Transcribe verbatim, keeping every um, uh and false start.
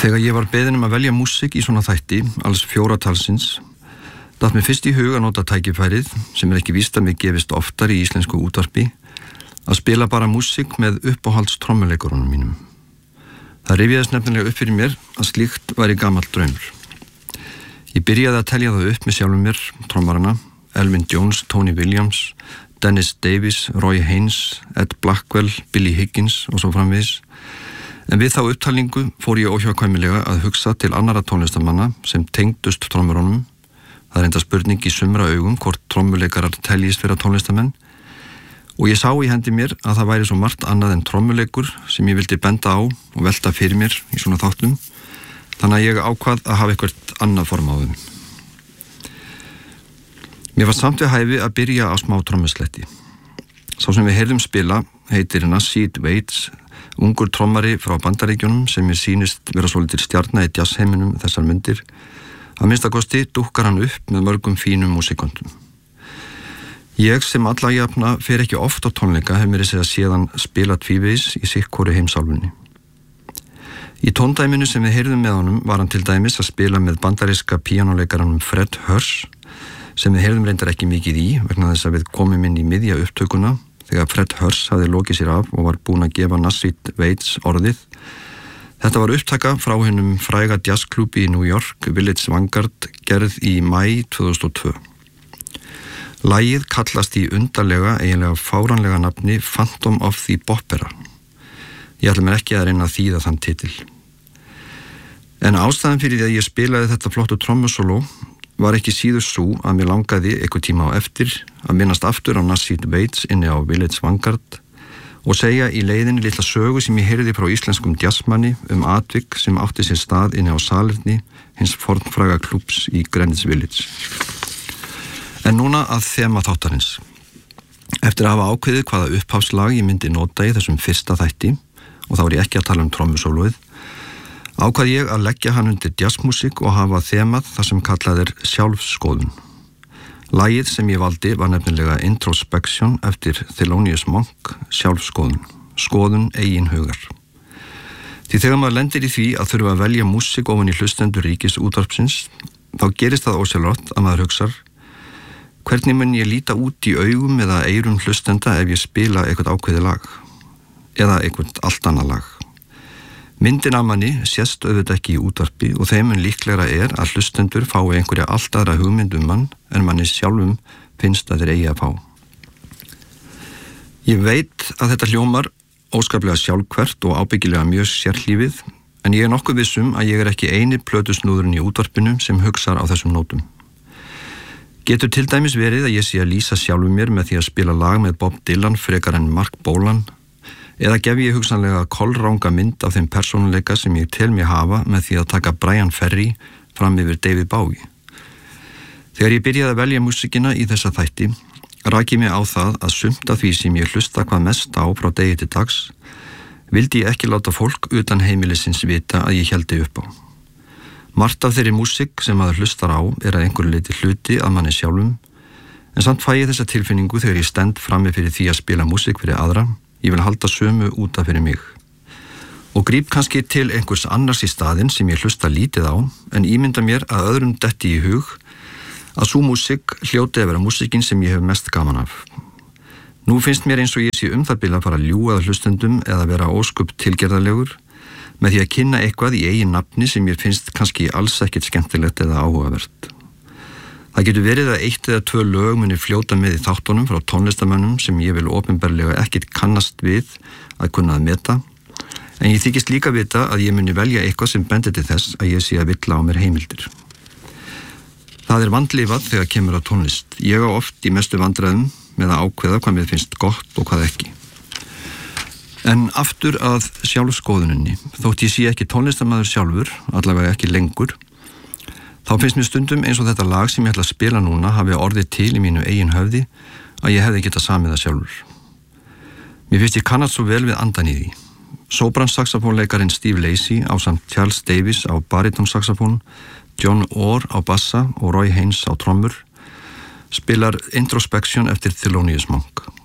Þegar ég var beðinn um að velja músík í svona þætti, alls fjóra talsins, datt mér fyrst í hug að nota tækifærið, sem er ekki víst að mig gefist oftar í íslensku útvarpi, að spila bara músík með uppáhalds trommuleikurunum mínum. Það rifjaðist nefnilega upp fyrir mér að slíkt væri gamall draumur. Ég byrjaði að telja það upp með sjálfum mér, trommarana, Elvin Jones, Tony Williams, Dennis Davis, Roy Haynes, Ed Blackwell, Billy Higgins og svo framvegis. En við þá upptalningu fór ég óhjákvæmilega að hugsa til annara tónlistamanna sem tengdust trommurunum. Það er enda spurning í sumra augum hvort trommuleikarar teljist fyrir tónlistamenn og ég sá í hendi mér að það væri svo margt annað en trommuleikur sem ég vildi benda á og velta fyrir mér í svona þáttum, þannig að ég ákvað að hafa eitthvað annað form á þeim. Mér var samt við hæfi að byrja á smá trommusletti. Sá sem við heyrðum spila heitir Nassid Waits, ungur trommari frá Bandaríkjunum sem mér sýnist vera svolítil stjarna í jazzheiminum þessar mundir. Að minnsta kosti dúkkar hann upp með mörgum fínum músíkondum. Ég sem alla jafna fer ekki oft á tónleika hef mér að séðan spila tvívegis í sikkori heimsálfunni. Í tóndæminu sem við heyrðum með honum var hann til dæmis að spila með bandaríska píanóleikaranum Fred Hurst, sem við heyrðum reyndar ekki mikið í vegna þess að við komum inn í miðja upptökuna þegar Fred Hurst hafði lokið sér af og var búinn að gefa Nassid Waits orðið. Þetta var upptaka frá hennum fræga jazzklúbi í New York, Village Vanguard, gerð í maí tvö þúsund og tvö. Lagið kallast í undarlega, eiginlega fáránlega nafni Phantom of the Opera. Ég ætla mér ekki að reyna að þýða þann titil. En ástæðan fyrir því að ég spilaði þetta flottu trommusóló var ekki síður sú að mér langaði eitthvað tíma á eftir að minnast aftur á Nassid Waits inni á Village Vanguard og segja í leiðinni litla sögu sem ég heyrði frá íslenskum jazzmanni um atvik sem átti sér stað inni á salerni hins fornfræga klúbs í Greenwich Village. En núna að þema þáttarins. Eftir að hafa ákveðið hvaða upphafslag ég myndi nota í þessum fyrsta þætti, og þá er ég ekki að tala um trommusólóið, ákvað ég að leggja hann undir jazzmusík og hafa þemað það sem kallað er sjálfskoðun. Lagið sem ég valdi var nefnilega Introspection eftir Thelonious Monk, sjálfskoðun, skoðun eigin hugar. Því þegar maður lendir í því að þurfa að velja músík ofan í hlustendur ríkis útvarpsins, þá gerist það ósjálfrátt að maður hugsar, hvernig mun ég líta út í augum eða eyrum hlustenda ef ég spila eitthvað ákveðið lag, eða eitthvað allt annað lag. Myndin af manni sést auðvitað ekki í útvarpi og þeim mun líklegra er að hlustendur fái einhverja allt aðra hugmynd um mann en manni sjálfum finnst að þeir eigi að fá. Ég veit að þetta hljómar óskaplega sjálfhverft og ábyggilega mjög sérhlífið, en ég er nokkuð vissum að ég er ekki eini plötusnúðurinn í útvarpinu sem hugsar á þessum nótum. Getur til dæmis verið að ég sé að lýsa sjálfum mér með því að spila lag með Bob Dylan frekar en Mark Bolan, eða gef ég hugsanlega kolranga mynd af þeim persónuleika sem ég tel mig hafa með því að taka Brian Ferry fram yfir David Bowie. Þegar ég byrjaði að velja músíkina í þessa þætti, rak ég mig á það að sumt af því sem ég hlusta hvað mest á frá degi til dags, vildi ég ekki láta fólk utan heimilisins vita að ég héldi upp á. Margt af þeirri músík sem maður hlustar á er að einhverju leyti hluti að manni sjálfum, en samt fæ ég þessa tilfinningu þegar ég stend frammi fyrir því að spila músík fyrir aðra. Ég vil halda sömu útaf fyrir mig. Og gríp kannski til einhvers annars í staðinn sem ég hlusta lítið á, en ímynda mér að öðrum detti í hug að sú músík hljóti að vera músíkin sem ég hef mest gaman af. Nú finnst mér eins og ég sé um það bil að fara að ljúga að hlustendum eða vera ósköp tilgerðarlegur með því að kynna eitthvað í eigin nafni sem ég finnst kannski alls ekkert skemmtilegt eða áhugavert. Það getur verið að eitt eða tvö lög muni fljóta með í þáttunum frá tónlistamönnum sem ég vil opinberlega ekkert kannast við að kunna að meta, en ég þykist líka vita að ég muni velja eitthvað sem bendir til þess að ég sé að villa á mér heimildir. Það er vandlifað þegar kemur á tónlist. Ég á oft í mestu vandræðum með að ákveða hvað mér finnst gott og hvað ekki. En aftur að sjálfskoðuninni, þótt ég sé ekki tónlistamæður sjálfur, allavega ekki lengur, þá finnst mér stundum eins og þetta lag sem ég ætla að spila núna hafi orðið til í mínu eigin höfði að ég hefði getað samið það sjálfur. Mér finnst ég kannast svo vel við andan í því. Sóbransaxafónleikarin Steve Lacy ásamt Charles Davis á barítonsaxafón, John Orr á bassa og Roy Haynes á trommur spilar Introspection eftir Thelonious Monk.